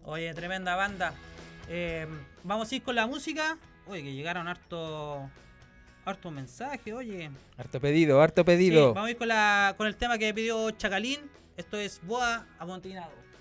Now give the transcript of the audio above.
Oye, tremenda banda. Vamos a ir con la música. Oye, que llegaron harto mensaje, oye. Harto pedido, harto Sí, pedido. vamos a ir con el tema que pidió Chacalín. Esto es Boa Amotinado.